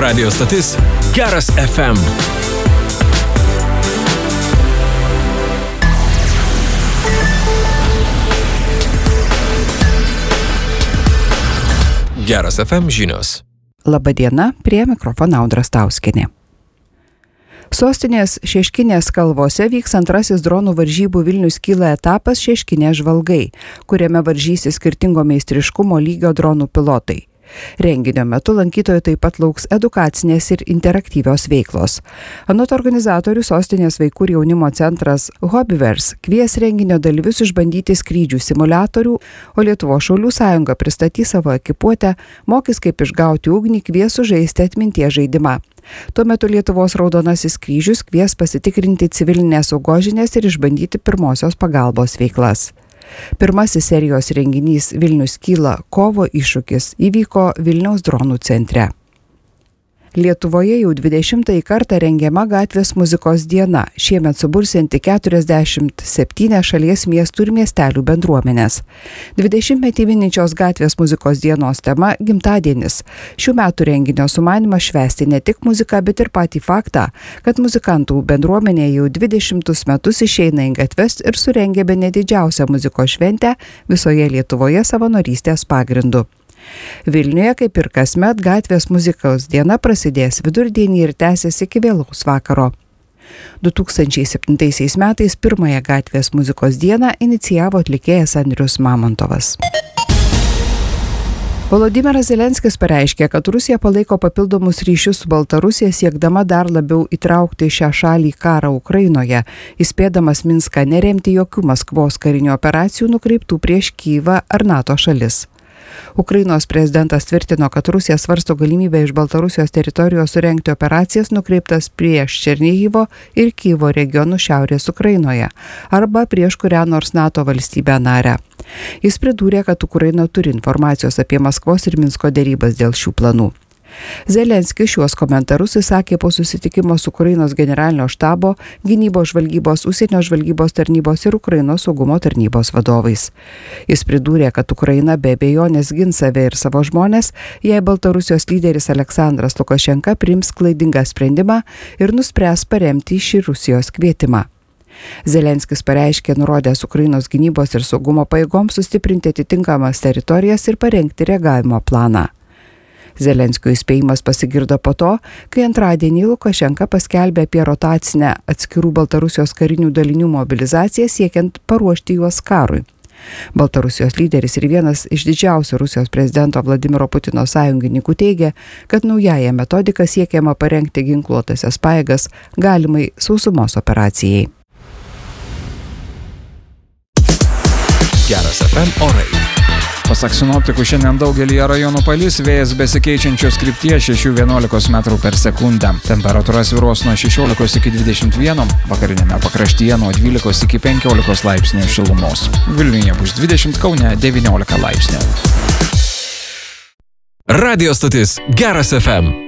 Radio stotis Geras FM. Geras FM žinios. Labadiena, prie mikrofono Audra Stauskienė. Sostinės Šeškinės kalvose vyks antrasis dronų varžybų Vilnius kyla etapas Šeškinės žvalgai, kuriame varžysis skirtingo meistriškumo lygio dronų pilotai. Renginio metu lankytojų taip pat lauks edukacinės ir interaktyvios veiklos. Anot organizatorių Sostinės vaikų ir jaunimo centras Hobbyverse kvies renginio dalyvius išbandyti skrydžių simuliatorių, o Lietuvos šaulių sąjunga pristatys savo ekipuotę, mokys kaip išgauti ugnį, kvies sužaisti atminties žaidimą. Tuo metu Lietuvos raudonasis kryžius kvies pasitikrinti civilinės saugos žinias ir išbandyti pirmosios pagalbos veiklas. Pirmasis serijos renginys Vilnius kyla kovo iššūkis įvyko Vilniaus dronų centre. Lietuvoje jau 20-ąjį kartą rengiama gatvės muzikos diena, šiemet subursianti 47 šalies miestų ir miestelių bendruomenės. 20-metį mininčios gatvės muzikos dienos tema – gimtadienis. Šių metų renginio sumanymas švęsti ne tik muziką, bet ir patį faktą, kad muzikantų bendruomenė jau 20 metus išeina į gatves ir surengia bene didžiausią muzikos šventę visoje Lietuvoje savanorystės pagrindu. Vilniuje, kaip ir kasmet, gatvės muzikos diena prasidės vidurdienį ir tęsis iki vėlaus vakaro. 2007 metais pirmąją gatvės muzikos dieną inicijavo atlikėjas Andrius Mamontovas. Volodymyras Zelenskis pareiškė, kad Rusija palaiko papildomus ryšius su Baltarusija siekdama dar labiau įtraukti šią šalį į karą Ukrainoje, įspėdamas Minską neremti jokių Maskvos karinių operacijų nukreiptų prieš Kyjivą ar NATO šalis. Ukrainos prezidentas tvirtino, kad Rusija svarsto galimybę iš Baltarusijos teritorijos surengti operacijas nukreiptas prieš Černihivo ir Kyjivo regionų šiaurės Ukrainoje arba prieš kurią nors NATO valstybę narę. Jis pridūrė, kad Ukraina turi informacijos apie Maskvos ir Minsko derybas dėl šių planų. Zelenskis šiuos komentarus įsakė po susitikimo su Ukrainos generalinio štabo, gynybos žvalgybos, užsienio žvalgybos tarnybos ir Ukrainos saugumo tarnybos vadovais. Jis pridūrė, kad Ukraina be abejonės gins save ir savo žmonės, jei Baltarusijos lyderis Aleksandras Lukašenka priims klaidingą sprendimą ir nuspręs paremti šį Rusijos kvietimą. Zelenskis pareiškė, nurodęs Ukrainos gynybos ir saugumo pajėgoms sustiprinti atitinkamas teritorijas ir parengti reagavimo planą. Zelenskio įspėjimas pasigirdo po to, kai antradienį Lukašenka paskelbė apie rotacinę atskirų Baltarusijos karinių dalinių mobilizaciją siekiant paruošti juos karui. Baltarusijos lyderis ir vienas iš didžiausių Rusijos prezidento Vladimiro Putino sąjungininkų teigia, kad naująją metodiką siekiama parengti ginkluotasias pajėgas galimai sausumos operacijai. Geras FM orai. Pasak sinoptikų, šiandien daugelyje rajonų palis, vėjas besikeičiančios krypties 6–11 metrų per sekundę. Temperatūra svyruos nuo 16 iki 21, vakarinėme pakraštyje nuo 12 iki 15 laipsnių šilumos. Vilniuje bus 20, Kaune 19 laipsnių. Radio stotis Geras FM.